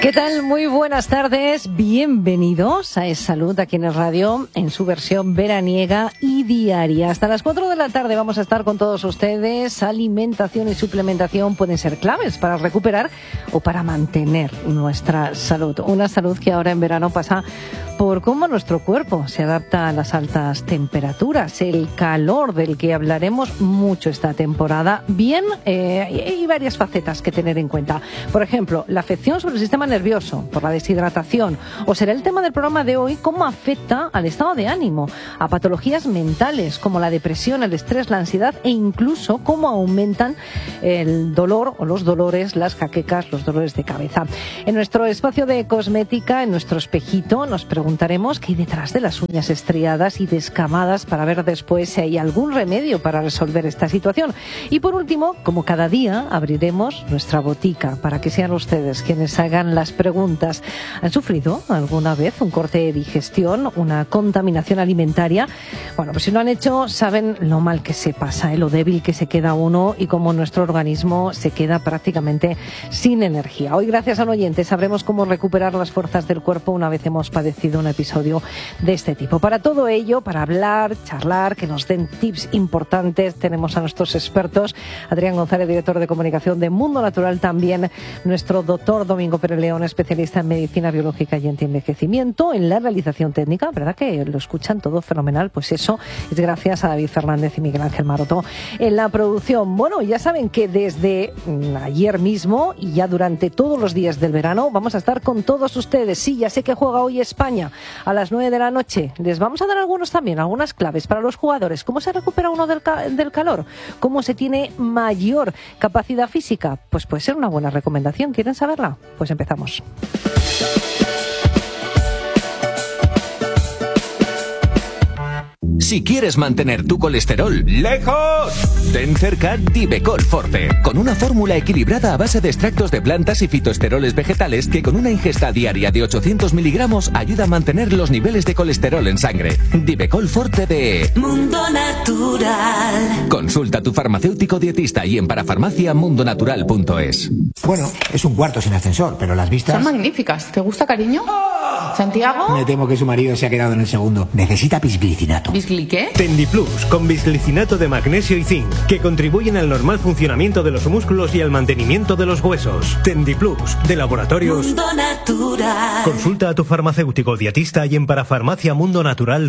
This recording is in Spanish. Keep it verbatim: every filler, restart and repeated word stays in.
¿Qué tal? Muy buenas tardes. Bienvenidos a Es Salud aquí en el radio en su versión veraniega y diaria. Hasta las cuatro de la tarde vamos a estar con todos ustedes. Alimentación y suplementación pueden ser claves para recuperar o para mantener nuestra salud. Una salud que ahora en verano pasa por cómo nuestro cuerpo se adapta a las altas temperaturas, el calor del que hablaremos mucho esta temporada. Bien, eh, hay varias facetas que tener en cuenta. Por ejemplo, la afección sobre el sistema nervioso por la deshidratación, o será el tema del programa de hoy, cómo afecta al estado de ánimo, a patologías mentales como la depresión, el estrés, la ansiedad e incluso cómo aumentan el dolor o los dolores, las jaquecas, los dolores de cabeza. En nuestro espacio de cosmética, en nuestro espejito, nos preguntaremos qué hay detrás de las uñas estriadas y descamadas para ver después si hay algún remedio para resolver esta situación. Y por último, como cada día, abriremos nuestra botica para que sean ustedes quienes hagan las preguntas. ¿Han sufrido alguna vez un corte de digestión, una contaminación alimentaria? Bueno, pues si lo han hecho, saben lo mal que se pasa, ¿eh? Lo débil que se queda uno y cómo nuestro organismo se queda prácticamente sin energía. Hoy, gracias a un oyente, sabremos cómo recuperar las fuerzas del cuerpo una vez hemos padecido un episodio de este tipo. Para todo ello, para hablar, charlar, que nos den tips importantes, tenemos a nuestros expertos, Adrián González, director de comunicación de Mundo Natural, también nuestro doctor Domingo Pérez León, especialista en medicina biológica y antienvejecimiento, en la realización técnica, ¿verdad que lo escuchan todo fenomenal? Pues eso es gracias a David Fernández y Miguel Ángel Maroto en la producción. Bueno, ya saben que desde ayer mismo y ya durante todos los días del verano vamos a estar con todos ustedes. Sí, ya sé que juega hoy España a las nueve de la noche. Les vamos a dar algunos también, algunas claves para los jugadores. ¿Cómo se recupera uno del, ca- del calor? ¿Cómo se tiene mayor capacidad física? Pues puede ser una buena recomendación. ¿Quieren saberla? Pues empezamos. Si quieres mantener tu colesterol lejos, ten cerca Divecol Forte, con una fórmula equilibrada a base de extractos de plantas y fitoesteroles vegetales que con una ingesta diaria de ochocientos miligramos ayuda a mantener los niveles de colesterol en sangre. Divecol Forte de Mundo Natural. Consulta a tu farmacéutico dietista y en parafarmacia mundo natural punto es. Bueno, es un cuarto sin ascensor, pero las vistas... Son magníficas. ¿Te gusta, cariño? ¿Santiago? Me temo que su marido se ha quedado en el segundo. Necesita bisglicinato. ¿Bisgli qué? Tendiplus, con bisglicinato de magnesio y zinc, que contribuyen al normal funcionamiento de los músculos y al mantenimiento de los huesos. Tendiplus, de Laboratorios Mundo Natural. Consulta a tu farmacéutico dietista y en parafarmacia mundo natural